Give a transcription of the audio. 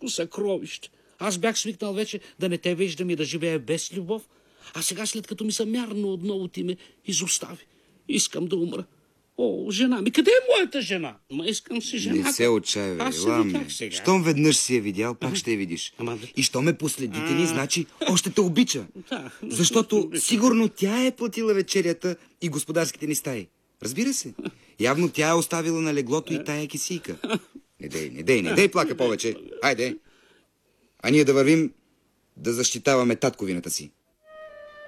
съкровище. Аз бях свикнал вече да не те виждам и да живея без любов, а сега, след като ми съм мярно отново, ти ме изостави. Искам да умра. О, жена ми, къде е моята жена? Ма искам си жена. Не се отчаивай, Аз се видях сега. Щом веднъж си я видял, пак ще я видиш. И що ме последите ни, значи още те обича. Защото сигурно тя е платила вечерята и господарските ни стаи. Разбира се. Явно тя е оставила на леглото и тая кисийка. Не дей плака повече. Хайде. А ние да вървим да защитаваме татковината си.